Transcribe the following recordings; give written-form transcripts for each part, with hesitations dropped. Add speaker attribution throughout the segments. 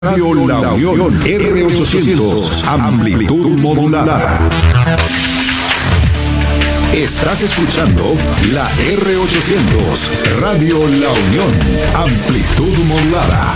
Speaker 1: Radio La Unión R800, amplitud modulada. Estás escuchando la R800, Radio La Unión, amplitud modulada.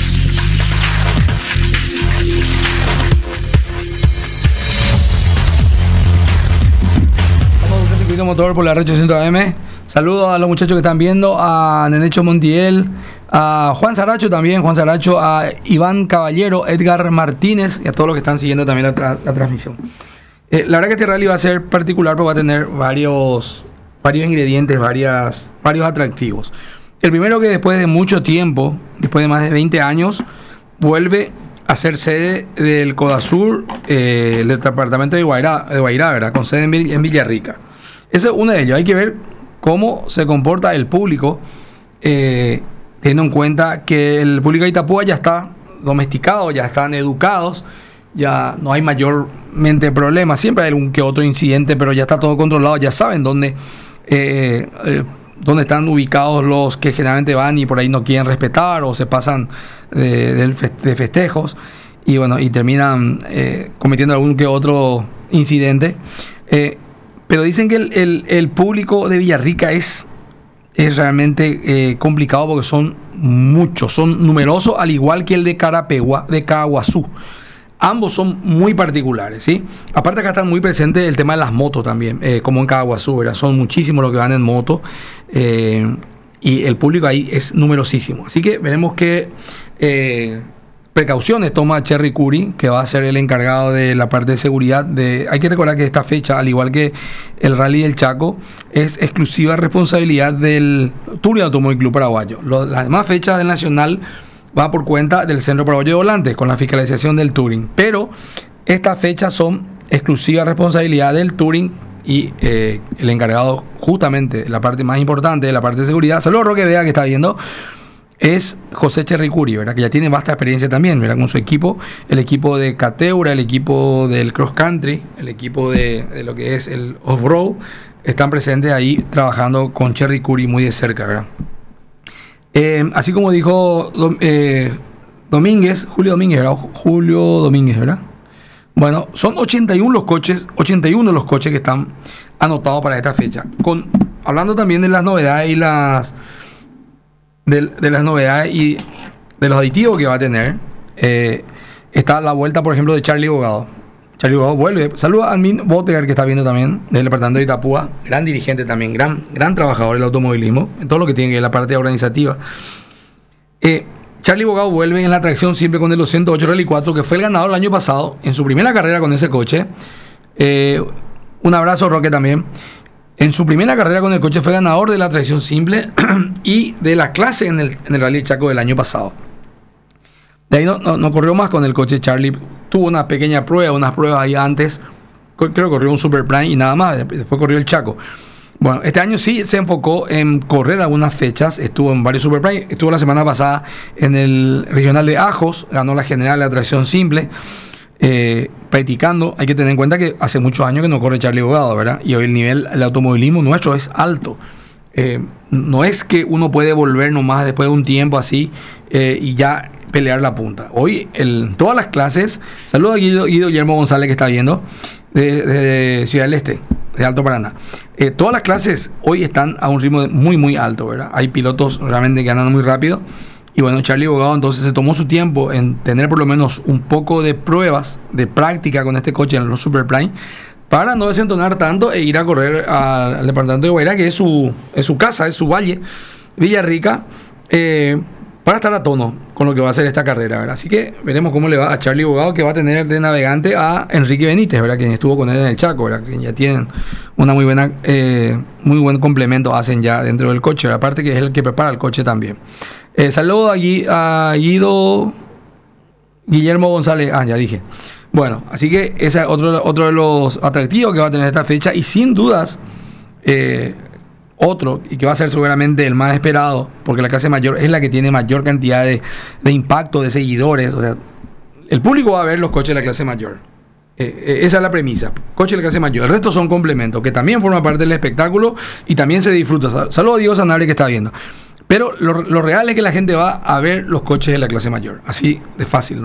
Speaker 2: Vamos a buscar circuito motor por la R800 AM. Saludos a los muchachos que están viendo, a Nenecho Montiel, a Juan Saracho también, a Iván Caballero, Edgar Martínez y a todos los que están siguiendo también la transmisión. La verdad que este rally va a ser particular porque va a tener varios ingredientes, varios atractivos. El primero, que después de mucho tiempo, después de más de 20 años, vuelve a ser sede del Codasur, del departamento de Guairá, ¿verdad? Con sede en Villarrica. Ese es uno de ellos. Hay que ver cómo se comporta el público, teniendo en cuenta que el público de Itapúa ya está domesticado, ya están educados, ya no hay mayormente problemas. Siempre hay algún que otro incidente, pero ya está todo controlado, ya saben dónde están ubicados los que generalmente van y por ahí no quieren respetar o se pasan de festejos y bueno, y terminan cometiendo algún que otro incidente. Pero dicen que el público de Villarrica es realmente complicado porque son muchos, son numerosos, al igual que el de Caraguazú. Ambos son muy particulares, ¿sí? Aparte acá están muy presentes el tema de las motos también, como en Caraguazú, ¿verdad? Son muchísimos los que van en moto y el público ahí es numerosísimo. Así que veremos qué precauciones toma Cherry Curry, que va a ser el encargado de la parte de seguridad. Hay que recordar que esta fecha, al igual que el Rally del Chaco, es exclusiva responsabilidad del Touring Automóvil Club Paraguayo. Las demás fechas del Nacional va por cuenta del Centro Paraguayo de Volantes, con la fiscalización del Touring. Pero estas fechas son exclusiva responsabilidad del Touring y el encargado justamente, la parte más importante de la parte de seguridad. Saludos a Roque Vega, que está viendo. Es José Cherry Curry, ¿verdad? Que ya tiene vasta experiencia también, ¿verdad? Con su equipo, el equipo de Cateura, el equipo del Cross Country, el equipo de lo que es el Off-Road, están presentes ahí trabajando con Cherry Curry muy de cerca, ¿verdad? Así como dijo Domínguez, Julio Domínguez, ¿verdad? Bueno, son 81 los coches que están anotados para esta fecha. Hablando también de las novedades y de las novedades y de los aditivos que va a tener, está la vuelta, por ejemplo, de Charlie Bogado. Charlie Bogado vuelve. Saluda a Almin Botegar, que está viendo también, del departamento de Itapúa, gran dirigente también, gran trabajador del automovilismo, en todo lo que tiene que ver la parte organizativa. Charlie Bogado vuelve en la tracción simple con el 208 Rally 4, que fue el ganador el año pasado, en su primera carrera con ese coche. Un abrazo, Roque, también. En su primera carrera con el coche fue ganador de la tracción simple y de la clase en el Rally Chaco del año pasado. De ahí no corrió más con el coche. Charlie tuvo una pequeña prueba, unas pruebas ahí antes. Creo que corrió un Super Prime y nada más. Después corrió el Chaco. Bueno, este año sí se enfocó en correr algunas fechas. Estuvo en varios Super Prime. Estuvo la semana pasada en el regional de Ajos. Ganó la general de la tracción simple. Practicando. Hay que tener en cuenta que hace muchos años que no corre Charlie Bogado, ¿verdad? Y hoy el nivel del automovilismo nuestro es alto. No es que uno puede volver nomás después de un tiempo así y ya pelear la punta. Hoy en todas las clases, saludo a Guido Guillermo González, que está viendo de Ciudad del Este, de Alto Paraná. Todas las clases hoy están a un ritmo muy muy alto, ¿verdad? Hay pilotos realmente que andan muy rápido. Y bueno, Charlie Bogado entonces se tomó su tiempo en tener por lo menos un poco de pruebas, de práctica con este coche en los Super Prime, para no desentonar tanto e ir a correr al departamento de Guairá, que es su casa, es su valle, Villarrica, para estar a tono con lo que va a ser esta carrera, ¿verdad? Así que veremos cómo le va a Charlie Bogado, que va a tener de navegante a Enrique Benítez, ¿verdad? Quien estuvo con él en el Chaco, ¿verdad? Que ya tienen una muy buen complemento, hacen ya dentro del coche, ¿verdad? Aparte que es el que prepara el coche también. Saludo a Guido Guillermo González. Ya dije. Bueno, así que ese es otro de los atractivos que va a tener esta fecha. Y sin dudas, otro, y que va a ser seguramente el más esperado, porque la clase mayor es la que tiene mayor cantidad de impacto, de seguidores. O sea, el público va a ver los coches de la clase mayor. Esa es la premisa. Coche de la clase mayor. El resto son complementos, que también forman parte del espectáculo y también se disfruta. Saludos a Diego Sanabria, que está viendo. Pero lo real es que la gente va a ver los coches de la clase mayor. Así de fácil.